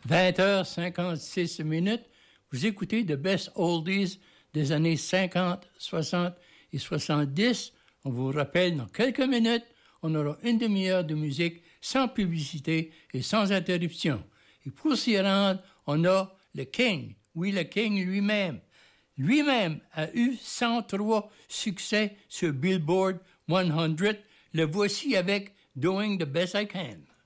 20h56. Vous écoutez The Best Oldies des années 50, 60 et 70. On vous rappelle, dans quelques minutes, on aura une demi-heure de musique sans publicité et sans interruption. Et pour s'y rendre, on a le King. Oui, le King lui-même. Lui-même a eu 103 succès sur Billboard 100. Le voici avec Doing the Best I Can.